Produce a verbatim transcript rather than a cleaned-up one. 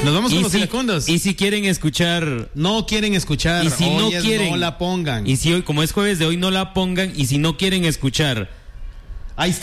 Nos vamos con Y los si, iracundos. y si quieren escuchar, No quieren escuchar. y si no Oyes, quieren, no la pongan. y si hoy, como es jueves de hoy, no la pongan, y si no quieren escuchar Ahí está.